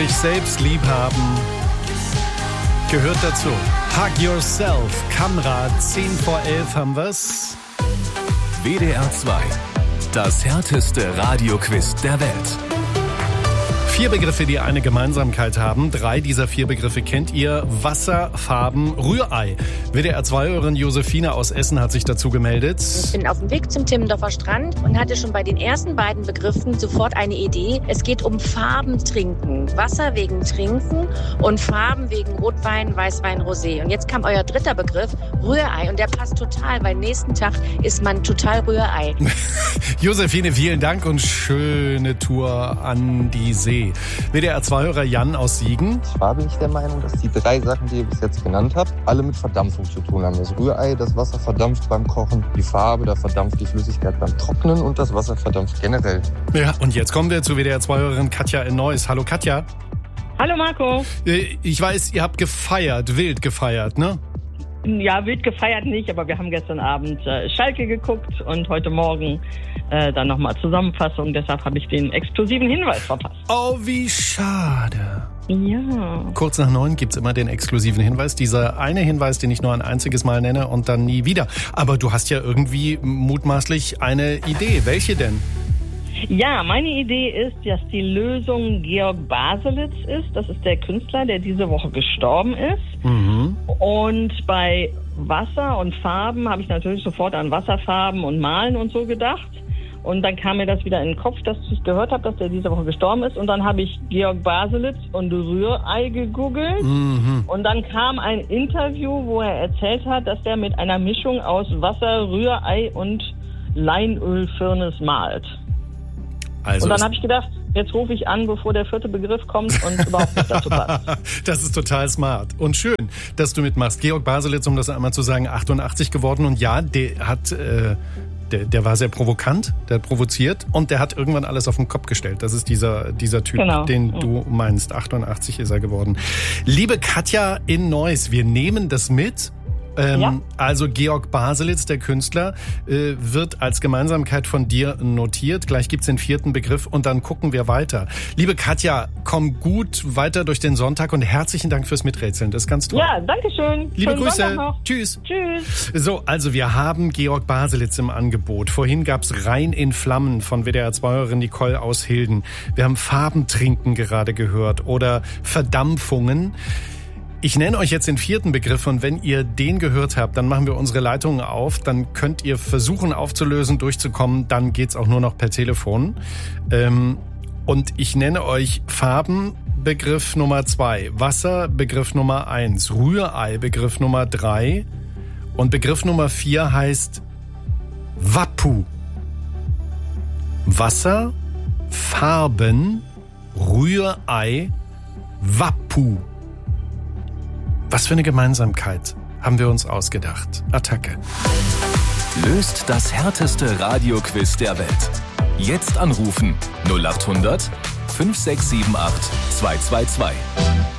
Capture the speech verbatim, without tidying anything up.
sich selbst lieb haben gehört dazu. Hug Yourself, Kamera, zehn vor elf haben wir's. W D R zwei, das härteste Radioquiz der Welt. Vier Begriffe, die eine Gemeinsamkeit haben. Drei dieser vier Begriffe kennt ihr. Wasser, Farben, Rührei. W D R zwei-Hörerin Josephine aus Essen hat sich dazu gemeldet. Ich bin auf dem Weg zum Timmendorfer Strand und hatte schon bei den ersten beiden Begriffen sofort eine Idee. Es geht um Farben trinken. Wasser wegen Trinken und Farben wegen Rotwein, Weißwein, Rosé. Und jetzt kam euer dritter Begriff, Rührei. Und der passt total, weil nächsten Tag isst man total Rührei. Josephine, vielen Dank und schöne Tour an die See. W D R zwei-Hörer Jan aus Siegen. Zwar bin ich der Meinung, dass die drei Sachen, die ihr bis jetzt genannt habt, alle mit Verdampfung zu tun haben. Das Rührei, das Wasser verdampft beim Kochen, die Farbe, da verdampft die Flüssigkeit beim Trocknen und das Wasser verdampft generell. Ja, und jetzt kommen wir zu W D R zwei-Hörerin Katja in Neuss. Hallo Katja. Hallo Marco. Ich weiß, ihr habt gefeiert, wild gefeiert, ne? Ja, wild gefeiert nicht, aber wir haben gestern Abend äh, Schalke geguckt und heute Morgen äh, dann nochmal Zusammenfassung. Deshalb habe ich den exklusiven Hinweis verpasst. Oh, wie schade. Ja. Kurz nach neun gibt's immer den exklusiven Hinweis. Dieser eine Hinweis, den ich nur ein einziges Mal nenne und dann nie wieder. Aber du hast ja irgendwie mutmaßlich eine Idee. Welche denn? Ja, meine Idee ist, dass die Lösung Georg Baselitz ist. Das ist der Künstler, der diese Woche gestorben ist. Mhm. Und bei Wasser und Farben habe ich natürlich sofort an Wasserfarben und Malen und so gedacht. Und dann kam mir das wieder in den Kopf, dass ich gehört habe, dass der diese Woche gestorben ist. Und dann habe ich Georg Baselitz und Rührei gegoogelt. Mhm. Und dann kam ein Interview, wo er erzählt hat, dass der mit einer Mischung aus Wasser, Rührei und Leinölfirnis malt. Also und dann habe ich gedacht, jetzt rufe ich an, bevor der vierte Begriff kommt und überhaupt nicht dazu passt. Das ist total smart und schön, dass du mitmachst. Georg Baselitz, um das einmal zu sagen, achtundachtzig geworden. Und ja, der hat, äh, der, der war sehr provokant, der hat provoziert und der hat irgendwann alles auf den Kopf gestellt. Das ist dieser, dieser Typ, genau. den du meinst. achtundachtzig ist er geworden. Liebe Katja in Neuss, wir nehmen das mit. Ähm, ja. Also Georg Baselitz, der Künstler, äh, wird als Gemeinsamkeit von dir notiert. Gleich gibt's den vierten Begriff und dann gucken wir weiter. Liebe Katja, komm gut weiter durch den Sonntag und herzlichen Dank fürs Miträtseln. Das ist ganz toll. Ja, danke schön. Liebe Schönen Grüße. Sonntag noch. Tschüss. Tschüss. So, also wir haben Georg Baselitz im Angebot. Vorhin gab's Rhein in Flammen von W D R zwei-Hörerin Nicole aus Hilden. Wir haben Farbentrinken gerade gehört oder Verdampfungen. Ich nenne euch jetzt den vierten Begriff und wenn ihr den gehört habt, dann machen wir unsere Leitungen auf. Dann könnt ihr versuchen aufzulösen, durchzukommen. Dann geht's auch nur noch per Telefon. Ähm, und ich nenne euch Farben, Begriff Nummer zwei. Wasser, Begriff Nummer eins. Rührei, Begriff Nummer drei. Und Begriff Nummer vier heißt Wappu. Wasser, Farben, Rührei, Wappu. Was für eine Gemeinsamkeit haben wir uns ausgedacht. Attacke. Löst das härteste Radioquiz der Welt. Jetzt anrufen null acht hundert fünf sechs sieben acht zwei zwei zwei.